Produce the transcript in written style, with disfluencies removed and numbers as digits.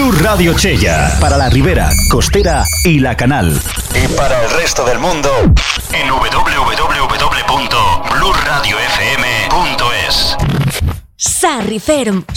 Blue Radio Chella, para la Ribera, Costera y La Canal. Y para el resto del mundo, en www.bluradiofm.es. Sarri Ferm,